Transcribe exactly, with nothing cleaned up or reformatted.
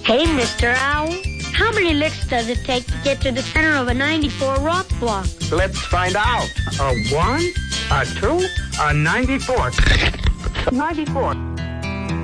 Hey, Mister Owl. How many licks does it take to get to the center of a ninety-four rock block? Let's find out. A one, a two, a ninety-four. ninety-four.